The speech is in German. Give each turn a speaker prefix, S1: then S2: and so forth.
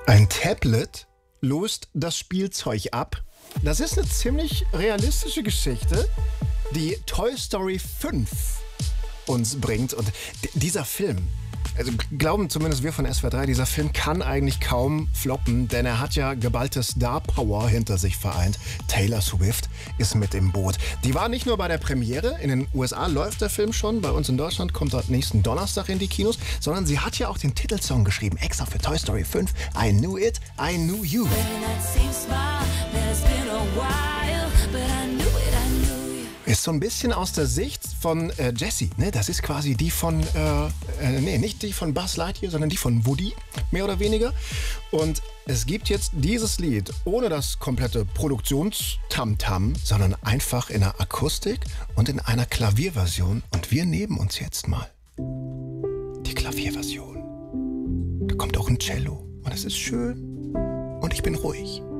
S1: Ein Tablet löst das Spielzeug ab. Das ist eine ziemlich realistische Geschichte, die Toy Story 5 uns bringt. Und dieser Film, also glauben zumindest wir von SWR 3, dieser Film kann eigentlich kaum floppen, denn er hat ja geballte Star-Power hinter sich vereint. Taylor Swift ist mit im Boot. Die war nicht nur bei der Premiere, in den USA läuft der Film schon, bei uns in Deutschland kommt er nächsten Donnerstag in die Kinos, sondern sie hat ja auch den Titelsong geschrieben, extra für Toy Story 5, I Knew It, I Knew You. Ist so ein bisschen aus der Sicht von Jessie, ne? Das ist quasi die von, nicht die von Buzz Lightyear, sondern die von Woody, mehr oder weniger. Und es gibt jetzt dieses Lied ohne das komplette Produktionstamtam, sondern einfach in einer Akustik und in einer Klavierversion. Und wir nehmen uns jetzt mal die Klavierversion. Da kommt auch ein Cello und es ist schön und ich bin ruhig.